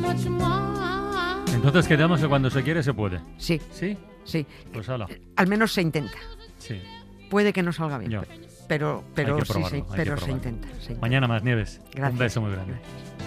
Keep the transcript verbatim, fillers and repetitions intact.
Entonces quedamos que cuando se quiere se puede. Sí. ¿Sí? Sí. Pues hala. Al menos se intenta. Sí. Puede que no salga bien, Ya. pero, pero, Hay que sí, probarlo, sí, hay pero que se probarlo. intenta, se intenta. Mañana más, Nieves. Gracias. Un beso muy grande.